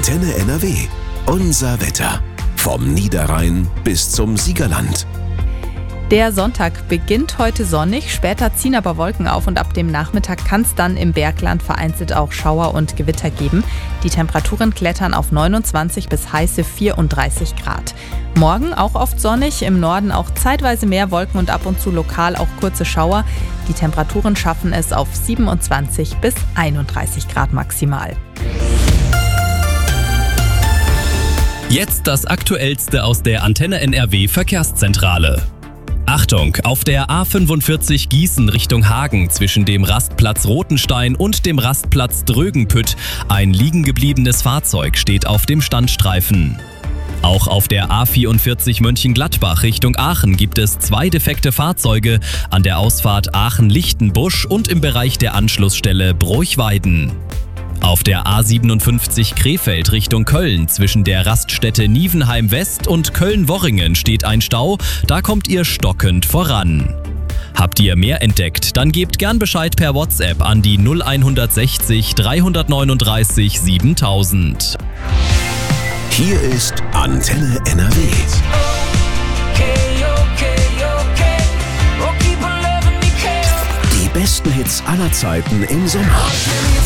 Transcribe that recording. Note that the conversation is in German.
Antenne NRW. Unser Wetter. Vom Niederrhein bis zum Siegerland. Der Sonntag beginnt heute sonnig, später ziehen aber Wolken auf und ab dem Nachmittag kann es dann im Bergland vereinzelt auch Schauer und Gewitter geben. Die Temperaturen klettern auf 29 bis heiße 34 Grad. Morgen auch oft sonnig, im Norden auch zeitweise mehr Wolken und ab und zu lokal auch kurze Schauer. Die Temperaturen schaffen es auf 27 bis 31 Grad maximal. Jetzt das Aktuellste aus der Antenne NRW Verkehrszentrale. Achtung, auf der A45 Gießen Richtung Hagen zwischen dem Rastplatz Rotenstein und dem Rastplatz Drögenpütt ein liegengebliebenes Fahrzeug steht auf dem Standstreifen. Auch auf der A44 Mönchengladbach Richtung Aachen gibt es 2 defekte Fahrzeuge an der Ausfahrt Aachen-Lichtenbusch und im Bereich der Anschlussstelle Broichweiden. Auf der A57 Krefeld Richtung Köln zwischen der Raststätte Nievenheim West und Köln-Worringen steht ein Stau, da kommt ihr stockend voran. Habt ihr mehr entdeckt, dann gebt gern Bescheid per WhatsApp an die 0160 339 7000. Hier ist Antenne NRW. Die besten Hits aller Zeiten im Sommer.